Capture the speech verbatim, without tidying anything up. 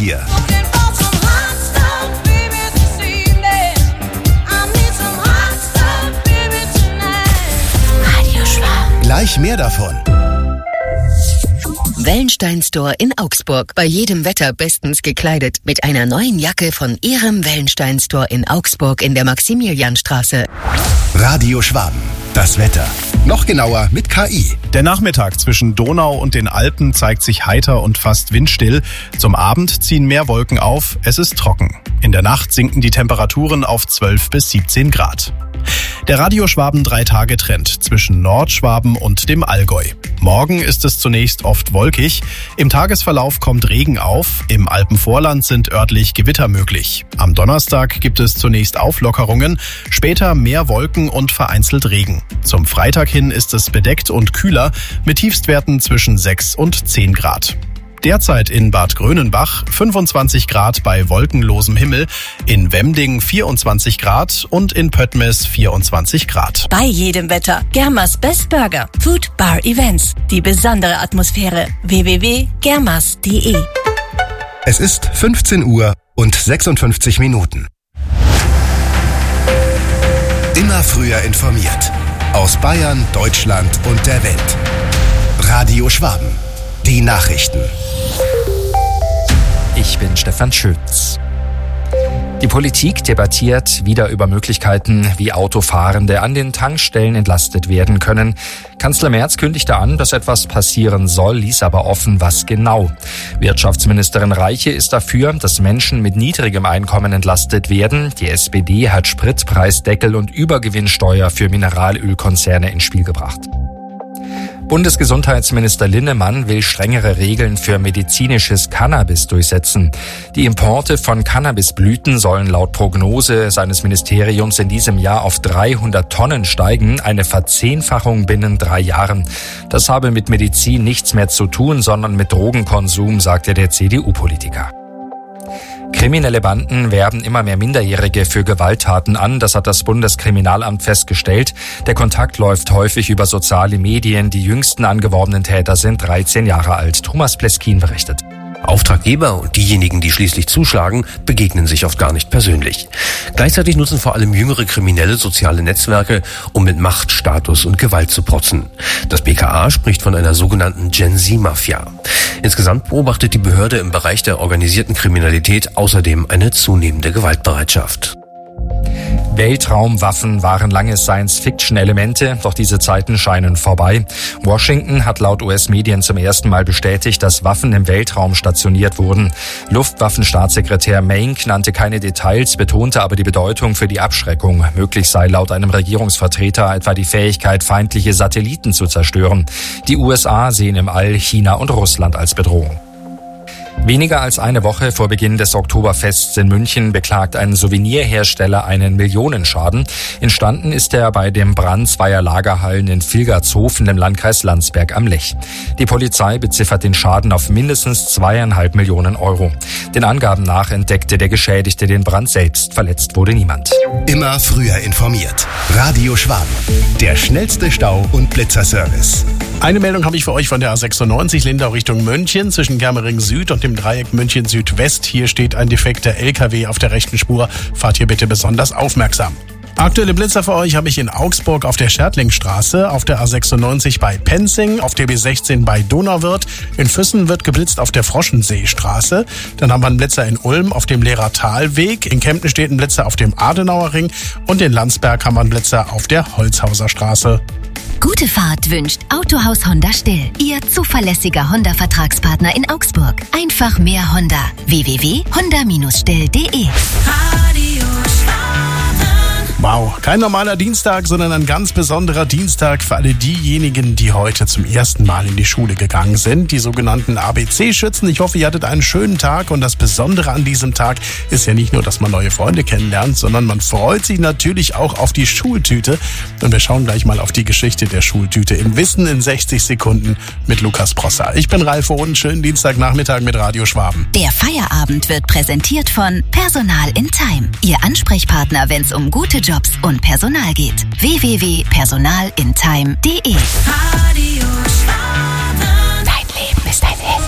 dir. Gleich mehr davon. Wellenstein Store in Augsburg. Bei jedem Wetter bestens gekleidet. Mit einer neuen Jacke von Ihrem Wellenstein Store in Augsburg in der Maximilianstraße. Radio Schwaben. Das Wetter. Noch genauer mit K I. Der Nachmittag zwischen Donau und den Alpen zeigt sich heiter und fast windstill. Zum Abend ziehen mehr Wolken auf. Es ist trocken. In der Nacht sinken die Temperaturen auf zwölf bis siebzehn Grad. Der Radio Schwaben Drei-Tage-Trend zwischen Nordschwaben und dem Allgäu. Morgen ist es zunächst oft wolkig. Im Tagesverlauf kommt Regen auf. Im Alpenvorland sind örtlich Gewitter möglich. Am Donnerstag gibt es zunächst Auflockerungen, später mehr Wolken und vereinzelt Regen. Zum Freitag hin ist es bedeckt und kühler mit Tiefstwerten zwischen sechs und zehn Grad. Derzeit in Bad Grönenbach fünfundzwanzig Grad bei wolkenlosem Himmel, in Wemding vierundzwanzig Grad und in Pöttmes vierundzwanzig Grad. Bei jedem Wetter. Germas Best Burger. Food Bar Events. Die besondere Atmosphäre. w w w punkt germas punkt d e. Es ist fünfzehn Uhr und sechsundfünfzig Minuten. Immer früher informiert. Aus Bayern, Deutschland und der Welt. Radio Schwaben. Die Nachrichten. Ich bin Stefan Schütz. Die Politik debattiert wieder über Möglichkeiten, wie Autofahrende an den Tankstellen entlastet werden können. Kanzler Merz kündigte an, dass etwas passieren soll, ließ aber offen, was genau. Wirtschaftsministerin Reiche ist dafür, dass Menschen mit niedrigem Einkommen entlastet werden. Die S P D hat Spritpreisdeckel und Übergewinnsteuer für Mineralölkonzerne ins Spiel gebracht. Bundesgesundheitsminister Linnemann will strengere Regeln für medizinisches Cannabis durchsetzen. Die Importe von Cannabisblüten sollen laut Prognose seines Ministeriums in diesem Jahr auf dreihundert Tonnen steigen, eine Verzehnfachung binnen drei Jahren. Das habe mit Medizin nichts mehr zu tun, sondern mit Drogenkonsum, sagte der C D U-Politiker. Kriminelle Banden werben immer mehr Minderjährige für Gewalttaten an, das hat das Bundeskriminalamt festgestellt. Der Kontakt läuft häufig über soziale Medien. Die jüngsten angeworbenen Täter sind dreizehn Jahre alt. Thomas Pleskin berichtet. Auftraggeber und diejenigen, die schließlich zuschlagen, begegnen sich oft gar nicht persönlich. Gleichzeitig nutzen vor allem jüngere Kriminelle soziale Netzwerke, um mit Macht, Status und Gewalt zu protzen. Das B K A spricht von einer sogenannten Gen-Z-Mafia. Insgesamt beobachtet die Behörde im Bereich der organisierten Kriminalität außerdem eine zunehmende Gewaltbereitschaft. Weltraumwaffen waren lange Science-Fiction-Elemente, doch diese Zeiten scheinen vorbei. Washington hat laut U S-Medien zum ersten Mal bestätigt, dass Waffen im Weltraum stationiert wurden. Luftwaffenstaatssekretär Maink nannte keine Details, betonte aber die Bedeutung für die Abschreckung. Möglich sei laut einem Regierungsvertreter etwa die Fähigkeit, feindliche Satelliten zu zerstören. Die U S A sehen im All China und Russland als Bedrohung. Weniger als eine Woche vor Beginn des Oktoberfests in München beklagt ein Souvenirhersteller einen Millionenschaden. Entstanden ist er bei dem Brand zweier Lagerhallen in Vilgertshofen im Landkreis Landsberg am Lech. Die Polizei beziffert den Schaden auf mindestens zweieinhalb Millionen Euro. Den Angaben nach entdeckte der Geschädigte den Brand selbst. Verletzt wurde niemand. Immer früher informiert. Radio Schwaben. Der schnellste Stau- und Blitzerservice. Eine Meldung habe ich für euch von der A sechsundneunzig Lindau Richtung München zwischen Germering Süd und dem Dreieck München Südwest. Hier steht ein defekter L K W auf der rechten Spur. Fahrt hier bitte besonders aufmerksam. Aktuelle Blitzer für euch habe ich in Augsburg auf der Schertlingstraße, auf der A sechsundneunzig bei Penzing, auf der B sechzehn bei Donauwörth. In Füssen wird geblitzt auf der Froschenseestraße. Dann haben wir einen Blitzer in Ulm auf dem Lehrertalweg. In Kempten steht ein Blitzer auf dem Adenauerring. Und in Landsberg haben wir einen Blitzer auf der Holzhauser Straße. Gute Fahrt wünscht Autohaus Honda Still, Ihr zuverlässiger Honda-Vertragspartner in Augsburg. Einfach mehr Honda. w w w punkt honda Bindestrich still punkt d e. Wow, kein normaler Dienstag, sondern ein ganz besonderer Dienstag für alle diejenigen, die heute zum ersten Mal in die Schule gegangen sind, die sogenannten A B C-Schützen. Ich hoffe, ihr hattet einen schönen Tag und das Besondere an diesem Tag ist ja nicht nur, dass man neue Freunde kennenlernt, sondern man freut sich natürlich auch auf die Schultüte. Und wir schauen gleich mal auf die Geschichte der Schultüte im Wissen in sechzig Sekunden mit Lukas Prosser. Ich bin Ralf Hohn, schönen Dienstagnachmittag mit Radio Schwaben. Der Feierabend wird präsentiert von Personal in Time, Ihr Ansprechpartner, wenn es um gute Jobs und Personal geht. w w w punkt personal in time punkt d e. Dein Leben ist ein Hit.